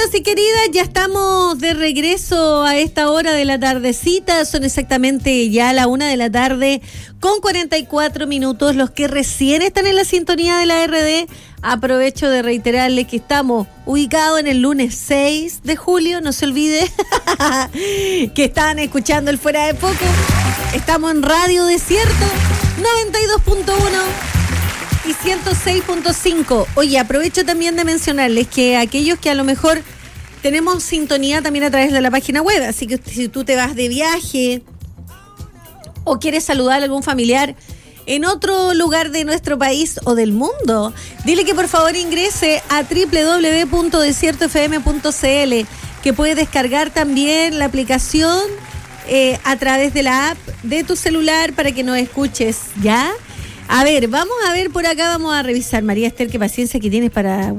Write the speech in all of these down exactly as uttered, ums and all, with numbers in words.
queridos y queridas, ya estamos de regreso a esta hora de la tardecita. Son exactamente ya la una de la tarde con cuarenta y cuatro minutos. Los que recién están en la sintonía de la R D, aprovecho de reiterarles que estamos ubicados en el lunes seis de julio. No se olvide que están escuchando el Fuera de Foco. Estamos en Radio Desierto noventa y dos punto uno y ciento seis punto cinco. Oye, aprovecho también de mencionarles que aquellos que a lo mejor tenemos sintonía también a través de la página web, así que si tú te vas de viaje o quieres saludar a algún familiar en otro lugar de nuestro país o del mundo, dile que por favor ingrese a doble u doble u doble u punto desierto f m punto c l, que puedes descargar también la aplicación eh, a través de la app de tu celular para que nos escuches, ¿ya? A ver, vamos a ver por acá, vamos a revisar. María Esther, qué paciencia que tienes para...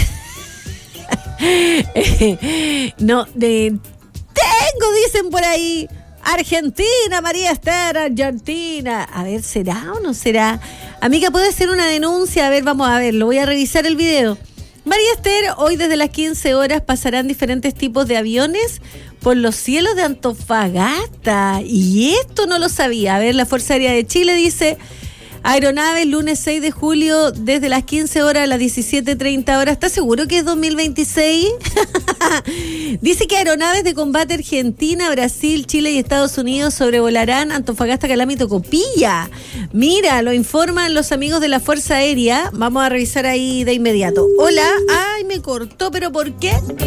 no, de... tengo, dicen por ahí. Argentina, María Esther, Argentina. A ver, ¿será o no será? Amiga, ¿puede ser una denuncia? A ver, vamos a ver, lo voy a revisar el video. María Esther, hoy desde las quince horas pasarán diferentes tipos de aviones por los cielos de Antofagasta. Y esto no lo sabía. A ver, la Fuerza Aérea de Chile dice... Aeronaves, lunes seis de julio, desde las quince horas a las diecisiete treinta horas. ¿Estás seguro que es dos mil veintiséis? Dice que aeronaves de combate Argentina, Brasil, Chile y Estados Unidos sobrevolarán Antofagasta, Calama y Tocopilla. Mira, lo informan los amigos de la Fuerza Aérea. Vamos a revisar ahí de inmediato. Hola. Ay, me cortó, ¿pero por qué?